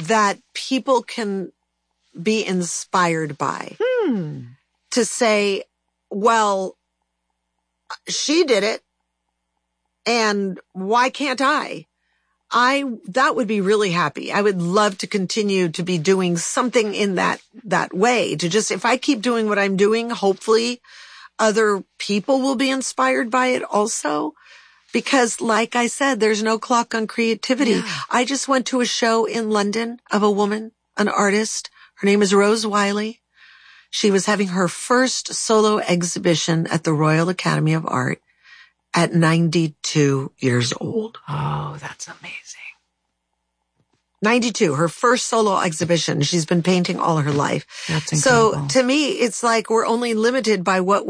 that people can be inspired by. To say, well, she did it, and why can't I? That would be really happy. I would love to continue to be doing something in that way, to just, if I keep doing what I'm doing, hopefully other people will be inspired by it also. Because like I said, there's no clock on creativity. Yeah. I just went to a show in London of a woman, an artist. Her name is Rose Wiley. She was having her first solo exhibition at the Royal Academy of Art at 92 years old. Oh, that's amazing. 92, her first solo exhibition. She's been painting all her life. That's incredible. So to me, it's like we're only limited by what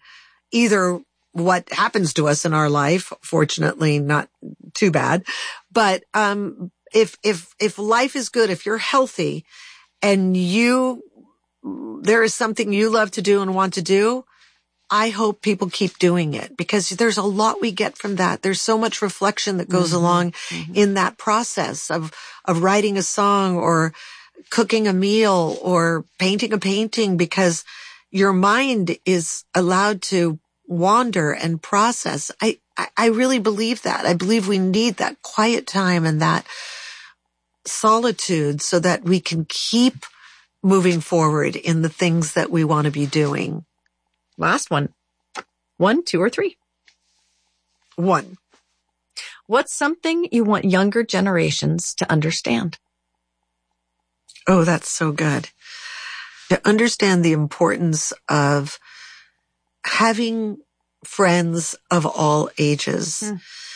happens to us in our life. Fortunately, not too bad. But, if life is good, if you're healthy and there is something you love to do and want to do, I hope people keep doing it, because there's a lot we get from that. There's so much reflection that goes along in that process of writing a song or cooking a meal or painting a painting, because your mind is allowed to wander and process. I really believe that. I believe we need that quiet time and that solitude so that we can keep moving forward in the things that we want to be doing. Last one. 1, 2, or 3? 1. What's something you want younger generations to understand? Oh, that's so good. To understand the importance of having friends of all ages.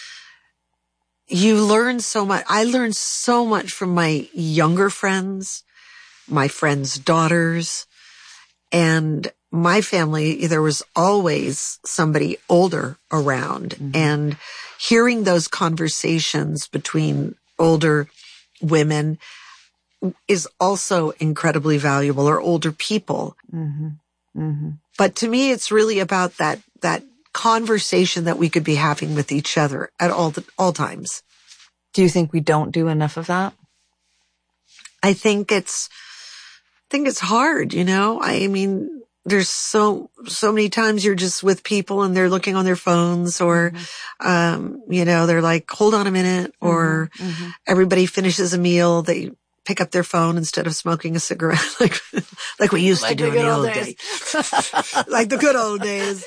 You learn so much. I learned so much from my younger friends, my friends' daughters, and my family. There was always somebody older around, and hearing those conversations between older women is also incredibly valuable, or older people. But to me, it's really about that conversation that we could be having with each other at all times. Do you think we don't do enough of that? I think it's hard, I mean, there's so many times you're just with people and they're looking on their phones, or, they're like, hold on a minute, or everybody finishes a meal, they pick up their phone instead of smoking a cigarette, like we used to do in the old days. Like the good old days.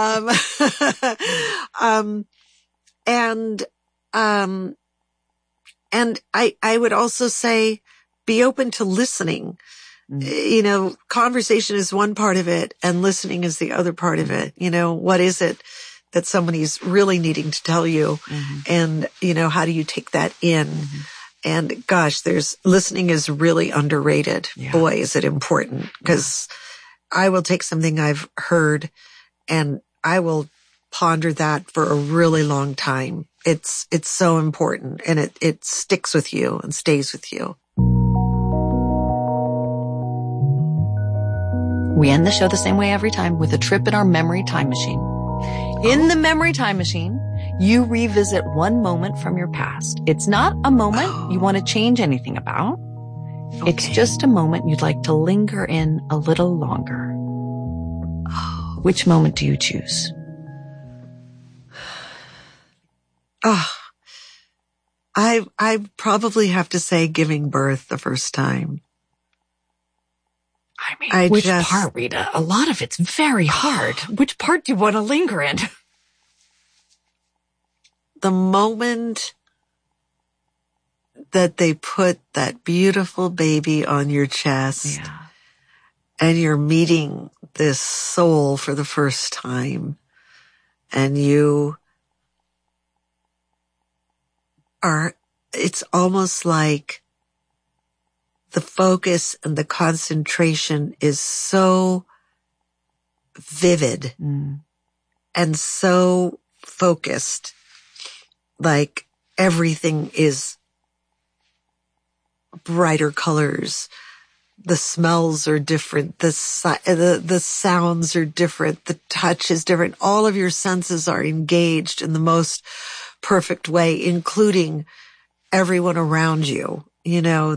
And I would also say, be open to listening. Conversation is one part of it and listening is the other part of it. What is it that somebody's really needing to tell you? And, how do you take that in? And gosh, listening is really underrated. Yeah. Boy, is it important, because I will take something I've heard and I will ponder that for a really long time. It's so important, and it sticks with you and stays with you. We end the show the same way every time, with a trip in our memory time machine. In the memory time machine, you revisit one moment from your past. It's not a moment you want to change anything about. Okay. It's just a moment you'd like to linger in a little longer. Which moment do you choose? I probably have to say giving birth the first time. I mean, which part, Rita? A lot of it's very hard. Which part do you want to linger in? The moment that they put that beautiful baby on your chest, and you're meeting this soul for the first time, and it's almost like the focus and the concentration is so vivid and so focused, like everything is brighter colors. The smells are different. The sounds are different. The touch is different. All of your senses are engaged in the most perfect way, including everyone around you.